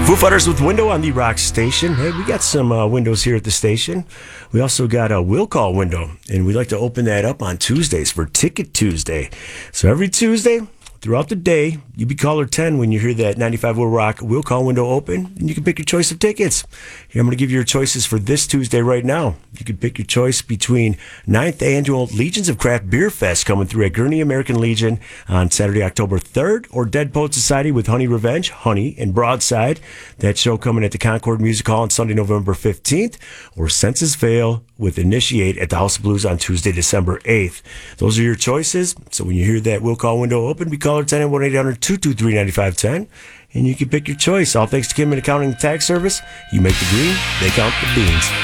Foo Fighters with Window on the Rock Station. Hey, we got some windows here at the station. We also got a will call window, and we like to open that up on Tuesdays for Ticket Tuesday. So every Tuesday, throughout the day, you be caller 10 when you hear that 95 Will Rock will call window open, and you can pick your choice of tickets. Here, I'm going to give you your choices for this Tuesday right now. You can pick your choice between 9th Annual Legions of Craft Beer Fest coming through at Gurney American Legion on Saturday, October 3rd, or Dead Poet Society with Honey Revenge, Honey, and Broadside. That show coming at the Concord Music Hall on Sunday, November 15th, or Senses Fail with Initiate at the House of Blues on Tuesday, December 8th. Those are your choices. So when you hear that will call window open, be caller 10 at 1-800-223-9510, and you can pick your choice. All thanks to Kim and Accounting and Tax Service. You make the green, they count the beans.